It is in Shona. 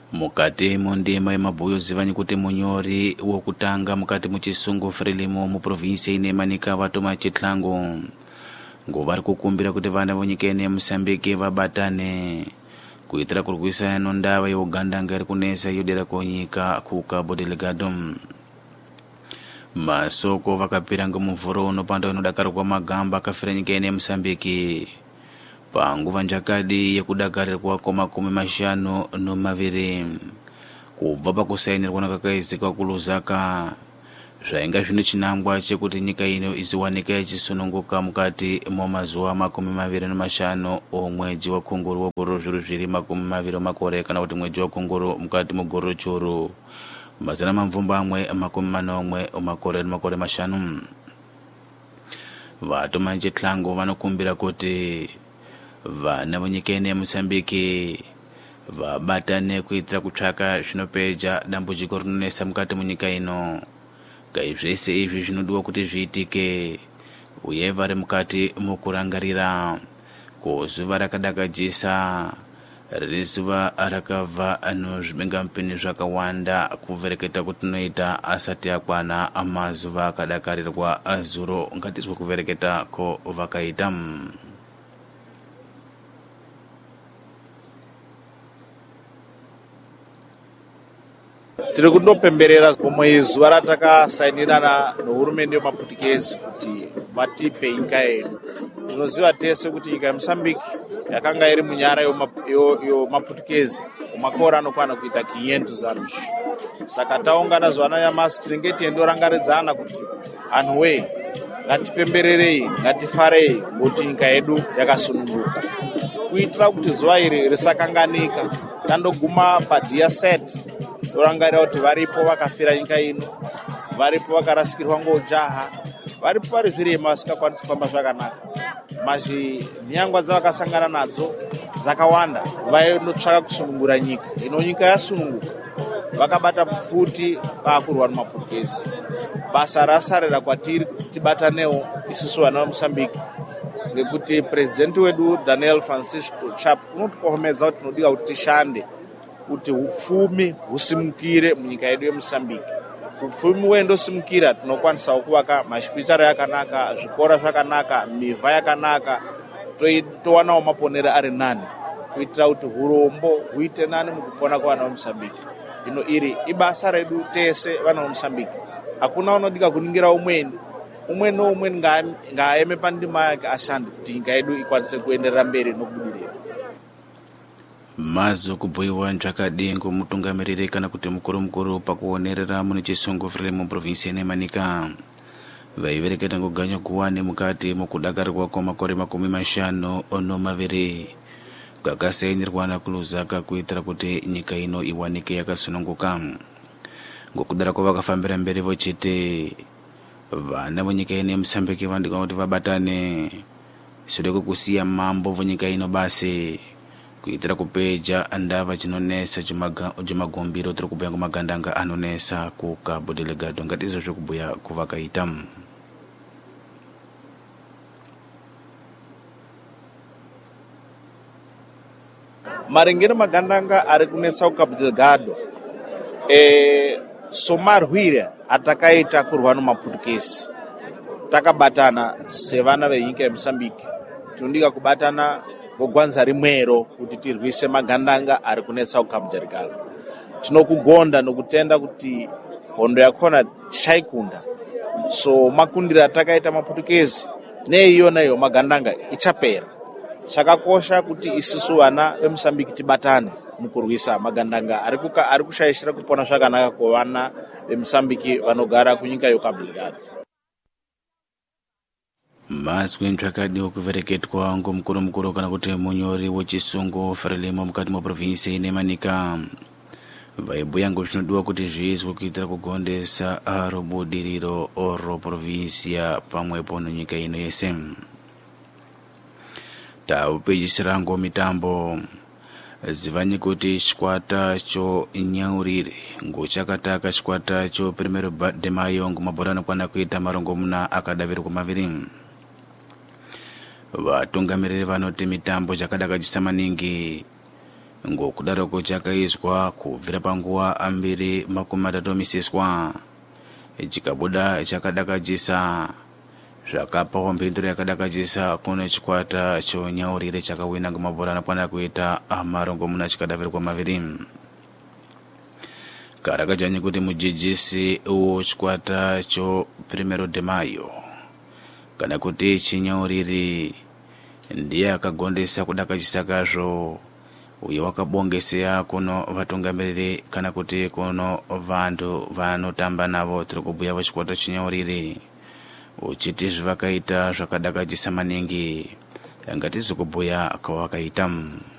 mukati mundima yemabhuyo zivanyi kuti munyori wokutanga mukati muchisungu Frelimo mu provinsia ine Manika vatoma chitlango nguva vari kukumbira kuti vana vonyika ine Mosambiki vabatane kuitira kurwisana ndava yeuganda ngari kunesa yodera konyika ku Cabo Delgado. Masoko vakapira ngomuvhuro unopanda unodakara kwa magamba akafira nyika ine Mosambiki panguva njakadi yekudakarirwa kwamakumi mashanu nomaviri kubva pakusainirwa nakakaizika kuluzaka zvainga zvino chinangwa chekuti nyika ino iziwanika ichisununguka mukati mumazuva makumi maviri nomashanu omwedzi wa Kunguru wogoro zviro zviri makumi maviri makore kana kuti mwedzi wa Kunguru mukati mugoro churu mazana mamvumba amwe makumi manomwe omakore nemakore mashanu. Vatoma chitlango vanokumbira kuti vana vonyika ine Mosambiki vabatane kuitira kutsvaka zvinopeja dambudziko rinonesa mukati munyika ino. Kai zvese izvi zvinodiwa kuti zviitike uye vari mukati mukurangarira kuzuva rakadakadzisa riri zuva rakabva nozvibengamupini zvakawanda kuvereketa kutinoita asati akwana amazuva akadakarirwa azuro ngatizwe kuvereketa ko vakaita. Tiri kundopemberera pomwe zuva ratakasainirana nehurumende yemaputikezi kuti vatipe nyika yedu. Tinoziva tese kuti nyika yeMosambiki yakanga iri munyara yemaputikezi makore anokwana kuita 500 anos. Saka taungana zuva nanyamasi tinenge tiendorangaridzana kuti anhu we ngatipembererei, ngatifarei kuti nyika yedu yakasununguka. Kuitira kuti zuva iri risakanganika, tandoguma padia set torangarira kuti varipo vakafira nyika ino, varipo vakarasikirwa ngojaha, varipo vari zvirema vasikakwanisi kufamba zvakanaka. Nyangwa dzavakasangana nadzo dzakawanda vainotsvaka kusunungura nyika. Ino nyika yasununguka, vakabata futi pakurwa nemaputukezi. Basa rasarira kwatiri tibatanewo isusu vana veMosambiki ngekuti presidenti wedu Daniel Francisco Chapo unotikomedza kuti tinodiwa kuti tishande kuti upfumi husimukire munyika yedu yeMosambiki. Upfumi wendosimukira tinokwanisa kuvaka masipitari yakanaka, zvikora zvakanaka, mivha yakanaka, towanawo maponero ari nani kuitira kuti hurombo huite nani mukupona kwavana veMosambiki. Ino iri ibasa redu tese vana veMosambiki. Hakuna unodika kuningira umweni noumweni ngaeme pandima yake ashande kuti nyika yedu ikwanise kuenderera mberi nokubudirira. Mazo kubhuyiwa njakadi ngomutungamiriri kana kuti mukuru pakuonerera mune chisungu Frelimo provinsia ine Manika vaivereketa ngoganyo kuwane mukati mukudakarirwa kwamakore makumi mashanu nomaviri kwakasainirwa nakuluzaka kuitira kuti nyika ino iwanike yakasununguka. Ngokudara kwavakafambira mberi vochiti vana vonyika ine Mosambiki vandika kuti vabatane shure kwekusiya mambo vonyika ino basi kuitira kupeja ndava chinonesa chimagombiro tiri kubhuya ngomagandanga anonesa ku Cabo Delgado ngatizo zvekubhuya kuvakaita. Maringe nemagandanga ari kunetsa ku Cabo Delgado somarwire atakaita kurwa nemaputukezi takabatana sevana venyika yeMosambiki tinodika kubatana kugwanza rimwero kuti tirwise magandanga ari kunetsa ku Cabo Delgado. Tinokugonda nokutenda kuti hondo yakona tichaikunda. So makundira atakaita maputukezi neiyona magandanga ichapera. Chakakosha kuti isusu vana veMosambiki tibatane mukurwisa magandanga ari kushaishira kupona zvakanaka kuvana veMosambiki vanogara kunyika yeCabo Delgado. Mazwi ntsvakadi wokuvereketwa ngomukuru kana kuti munyori wechisungu Frelimo mukati muprovinsia ine Manika vaibhuya ngozvinodiwa kuti zviizwe kuitira kugondesa rubudiriro rweprovinsia pamwepo nenyika ino yese. Taupejisira mitambo zivanyi kuti chikwata cho nyauriri ngochakataka chikwata cho 1 de mayo ngomabhora anokwana kuita marongomuna akadavirwa maviri. Vatungamiriri vanoti mitambo chakadakadzisa maningi ngokudaroko chakaizwa kubvira panguva ambiri makumi atatu misiswa. Chikabuda chakadakadzisa zvakapawo mphinduro yakadakadzisa kuno chikwata chonyaurire chakawina ngamabhora anokwana kuita marongomuna chikadavirwa maviri. Karakajanya kuti mudzidzisi wechikwata cho 1 de Mayo kana kuti chinyauriri ndiye akagondesa kudakadzisa kazvo, uye wakabongesera kuno vatungamiriri kana kuti kuno vantu vanotamba navo tiri kubhuya vachikwata chinyauriri, uchiti zvavakaita zvakadakadzisa maningi, ngatizi kubhuya kwavakaita.